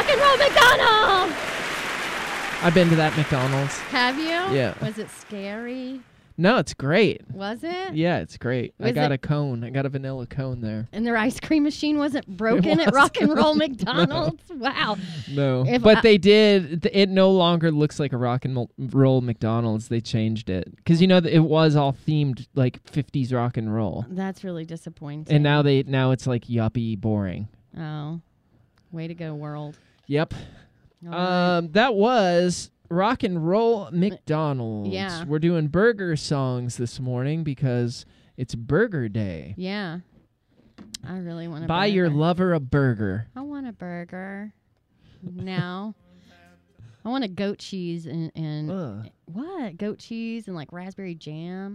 Rock and Roll McDonald's. I've been to that McDonald's. Have you? Yeah. Was it scary? No, it's great. Was it? Yeah, it's great. I Was got it- a cone. I got a vanilla cone there. And their ice cream machine wasn't broken at Rock and Roll McDonald's? Wow. No. If But I- they did. It no longer looks like a Rock and Roll McDonald's. They changed it. Because, it was all themed like 50s rock and roll. That's really disappointing. And now it's like yuppie boring. Oh. Way to go, world. Yep. All right. That was Rock and Roll McDonald's. Yeah. We're doing burger songs this morning because it's Burger Day. Yeah. I really want to Buy your lover a burger. I want a burger. Now. I want a goat cheese and Ugh. what? Goat cheese and like raspberry jam.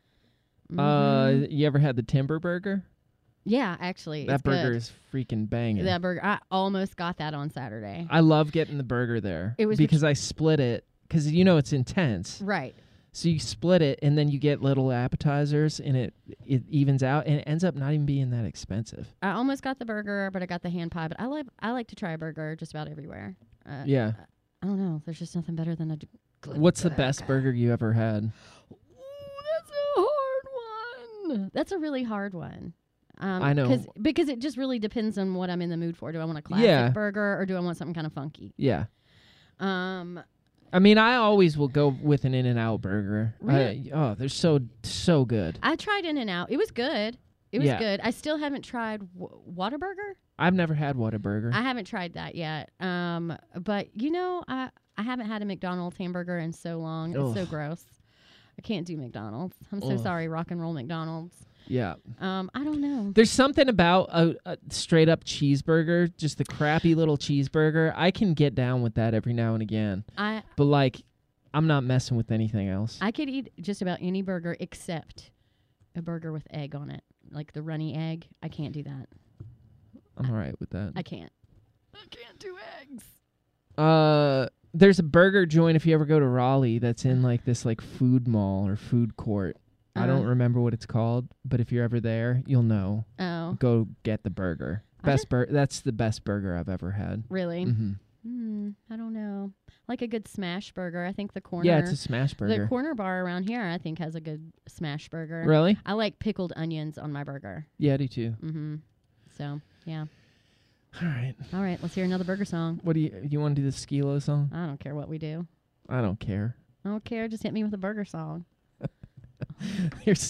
Mhm. You ever had the Timber Burger? Yeah, actually. That it's burger good. is freaking banging. That burger. I almost got that on Saturday. I love getting the burger there. It was because I split it because it's intense. Right. So you split it and then you get little appetizers and it evens out and it ends up not even being that expensive. I almost got the burger, but I got the hand pie. But I like to try a burger just about everywhere. Yeah. I don't know. There's just nothing better than a good What's the best burger you ever had? Ooh, that's a hard one. That's a really hard one. I know. Because it just really depends on what I'm in the mood for. Do I want a classic burger or do I want something kind of funky? Yeah. Um, I mean, I always will go with an In-N-Out burger. Really? They're so good. I tried In-N-Out. It was good. It was Yeah. good. I still haven't tried Whataburger. I've never had Whataburger. I haven't tried that yet. But I haven't had a McDonald's hamburger in so long. It's so Ugh. gross. I can't do McDonald's. I'm so Ugh. sorry, Rock and Roll McDonald's. Yeah. I don't know. There's something about a straight up cheeseburger, just the crappy little cheeseburger. I can get down with that every now and again. But like, I'm not messing with anything else. I could eat just about any burger except a burger with egg on it, like the runny egg. I can't do that. I'm all right with that. I can't do eggs. There's a burger joint if you ever go to Raleigh that's in like this like food mall or food court. I don't remember what it's called, but if you're ever there, you'll know. Oh. Go get the burger. That's the best burger I've ever had. Really? Mm-hmm. I don't know. Like a good smash burger. I think the corner. Yeah, it's a smash burger. The corner bar around here, I think, has a good smash burger. Really? I like pickled onions on my burger. Yeah, I do too. Mm-hmm. So, yeah. All right. All right, let's hear another burger song. What do you want to do the Skilo song? I don't care what we do. I don't care. I don't care. Just hit me with a burger song. Here's